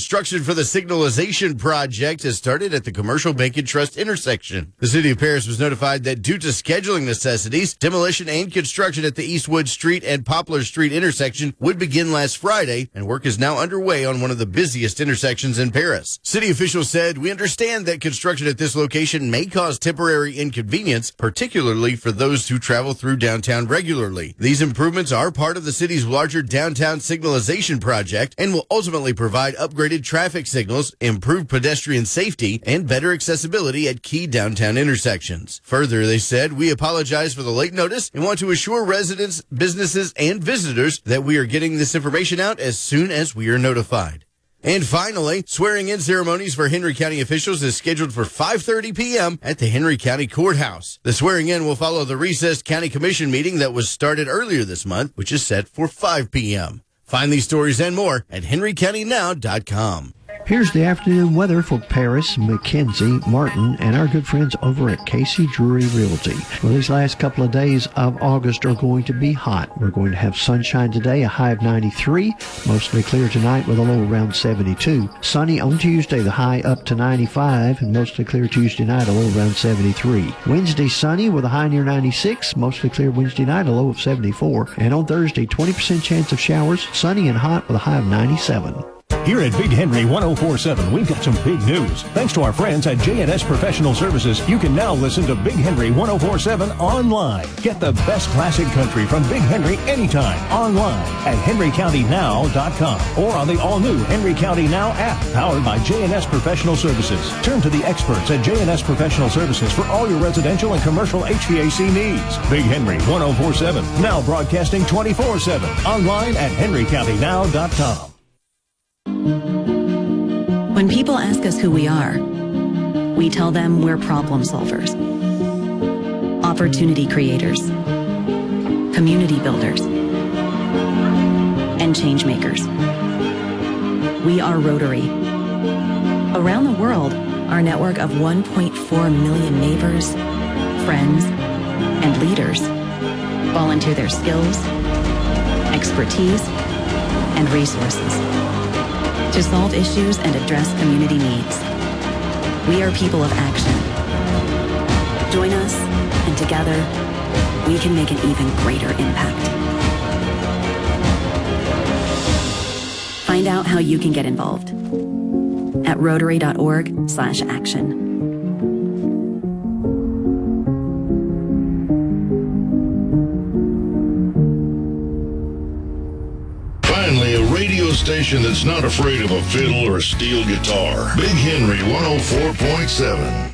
Construction for the signalization project has started at the Commercial Bank and Trust intersection. The city of Paris was notified that due to scheduling necessities, demolition and construction at the Eastwood Street and Poplar Street intersection would begin last Friday, and work is now underway on one of the busiest intersections in Paris. City officials said, "We understand that construction at this location may cause temporary inconvenience, particularly for those who travel through downtown regularly. These improvements are part of the city's larger downtown signalization project and will ultimately provide upgraded traffic signals, improved pedestrian safety, and better accessibility at key downtown intersections." Further, they said, "We apologize for the late notice and want to assure residents, businesses, and visitors that we are getting this information out as soon as we are notified." And finally, swearing-in ceremonies for Henry County officials is scheduled for 5:30 p.m. at the Henry County Courthouse. The swearing-in will follow the recessed county commission meeting that was started earlier this month, which is set for 5 p.m. Find these stories and more at henrycountynow.com. Here's the afternoon weather for Paris, McKenzie, Martin, and our good friends over at Casey Drury Realty. Well, these last couple of days of August are going to be hot. We're going to have sunshine today, a high of 93, mostly clear tonight with a low around 72. Sunny on Tuesday, the high up to 95, and mostly clear Tuesday night, a low around 73. Wednesday, sunny with a high near 96, mostly clear Wednesday night, a low of 74. And on Thursday, 20% chance of showers, sunny and hot with a high of 97. Here at Big Henry 1047, we've got some big news. Thanks to our friends at J&S Professional Services, you can now listen to Big Henry 1047 online. Get the best classic country from Big Henry anytime online at henrycountynow.com or on the all-new Henry County Now app, powered by J&S Professional Services. Turn to the experts at J&S Professional Services for all your residential and commercial HVAC needs. Big Henry 1047, now broadcasting 24/7 online at henrycountynow.com. When people ask us who we are, we tell them we're problem solvers, opportunity creators, community builders, and change makers. We are Rotary. Around the world, our network of 1.4 million neighbors, friends, and leaders volunteer their skills, expertise, and resources to solve issues and address community needs. We are people of action. Join us, and together, we can make an even greater impact. Find out how you can get involved at rotary.org/action. Finally, a radio station that's not afraid of a fiddle or a steel guitar. Big Henry 104.7.